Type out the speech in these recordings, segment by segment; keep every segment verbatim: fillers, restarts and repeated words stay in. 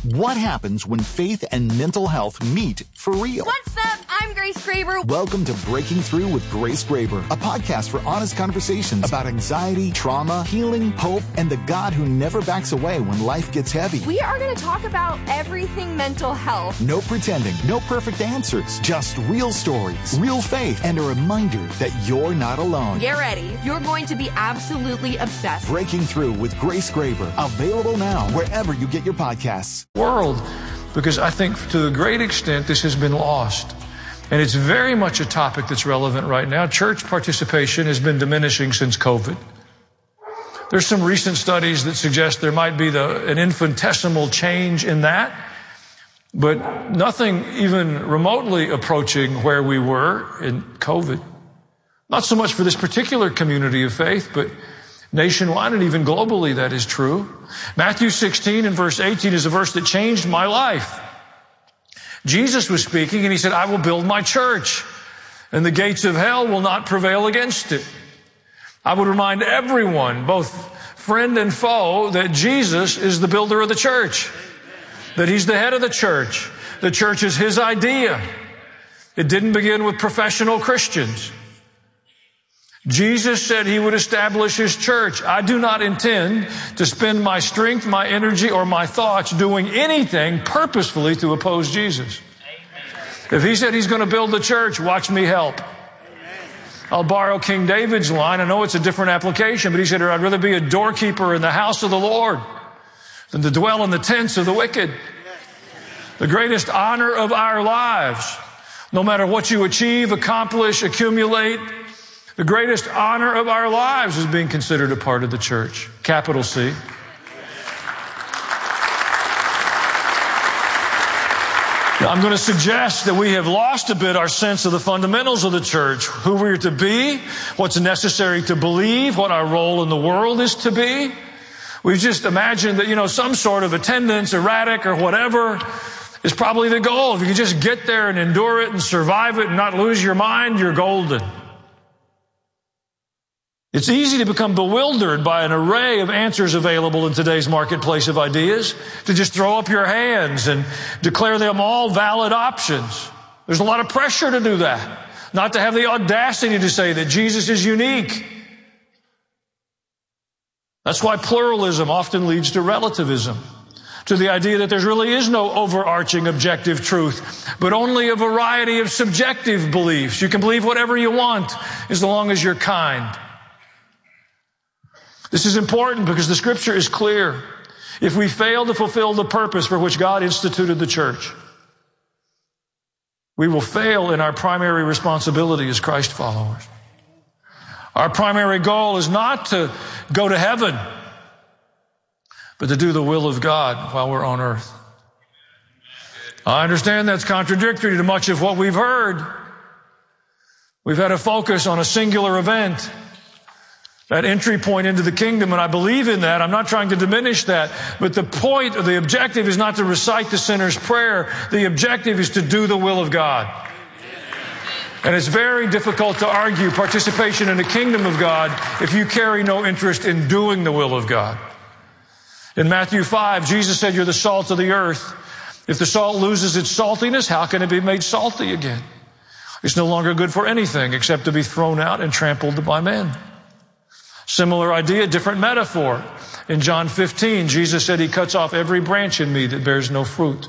What happens when faith and mental health meet for real? What's up? I'm Grace Graber. Welcome to Breaking Through with Grace Graber, a podcast for honest conversations about anxiety, trauma, healing, hope, and the God who never backs away when life gets heavy. We are going to talk about everything mental health. No pretending, no perfect answers, just real stories, real faith, and a reminder that you're not alone. Get ready. You're going to be absolutely obsessed. Breaking Through with Grace Graber, available now wherever you get your podcasts. World, because I think to a great extent this has been lost. And it's very much a topic that's relevant right now. Church participation has been diminishing since COVID. There's some recent studies that suggest there might be the, an infinitesimal change in that, but nothing even remotely approaching where we were in COVID. Not so much for this particular community of faith, but nationwide and even globally that is true. Matthew sixteen and verse eighteen is a verse that changed my life. Jesus was speaking and he said, I will build my church and the gates of hell will not prevail against it. I would remind everyone, both friend and foe, that Jesus is the builder of the church, that he's the head of the church. The church is his idea. It didn't begin with professional Christians. Jesus said he would establish his church. I do not intend to spend my strength, my energy, or my thoughts doing anything purposefully to oppose Jesus. Amen. If he said he's going to build the church, watch me help. Amen. I'll borrow King David's line. I know it's a different application, but he said, I'd rather be a doorkeeper in the house of the Lord than to dwell in the tents of the wicked. The greatest honor of our lives, no matter what you achieve, accomplish, accumulate, the greatest honor of our lives is being considered a part of the church. Capital C. Now, I'm going to suggest that we have lost a bit our sense of the fundamentals of the church, who we're to be, what's necessary to believe, what our role in the world is to be. We've just imagined that, you know, some sort of attendance, erratic or whatever, is probably the goal. If you can just get there and endure it and survive it and not lose your mind, you're golden. It's easy to become bewildered by an array of answers available in today's marketplace of ideas, to just throw up your hands and declare them all valid options. There's a lot of pressure to do that, not to have the audacity to say that Jesus is unique. That's why pluralism often leads to relativism, to the idea that there really is no overarching objective truth, but only a variety of subjective beliefs. You can believe whatever you want as long as you're kind. This is important because the scripture is clear. If we fail to fulfill the purpose for which God instituted the church, we will fail in our primary responsibility as Christ followers. Our primary goal is not to go to heaven, but to do the will of God while we're on earth. I understand that's contradictory to much of what we've heard. We've had a focus on a singular event, that entry point into the kingdom, and I believe in that. I'm not trying to diminish that. But the point, or the objective, is not to recite the sinner's prayer. The objective is to do the will of God. And it's very difficult to argue participation in the kingdom of God if you carry no interest in doing the will of God. In Matthew five, Jesus said, you're the salt of the earth. If the salt loses its saltiness, how can it be made salty again? It's no longer good for anything except to be thrown out and trampled by men. Similar idea, different metaphor. In John fifteen, Jesus said he cuts off every branch in me that bears no fruit.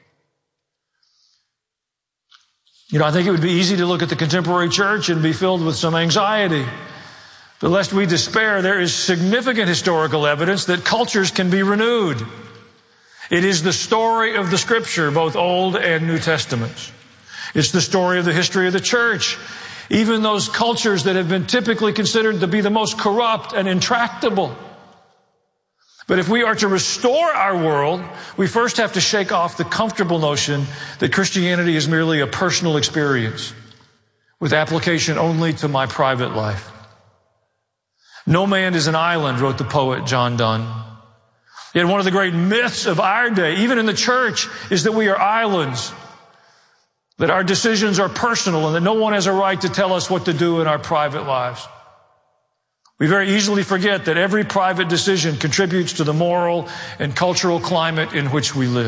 You know, I think it would be easy to look at the contemporary church and be filled with some anxiety. But lest we despair, there is significant historical evidence that cultures can be renewed. It is the story of the scripture, both Old and New Testaments. It's the story of the history of the church. Even those cultures that have been typically considered to be the most corrupt and intractable. But if we are to restore our world, we first have to shake off the comfortable notion that Christianity is merely a personal experience with application only to my private life. No man is an island, wrote the poet John Donne. Yet one of the great myths of our day, even in the church, is that we are islands. That our decisions are personal and that no one has a right to tell us what to do in our private lives. We very easily forget that every private decision contributes to the moral and cultural climate in which we live.